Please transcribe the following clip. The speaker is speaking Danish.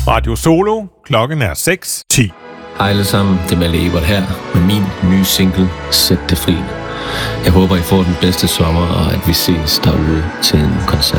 Radio Solo. Klokken er 6:10. Hej alle sammen, det er Malle Ebert her med min nye single, Sæt det fri. Jeg håber, I får den bedste sommer, og at vi ses derude til en koncert.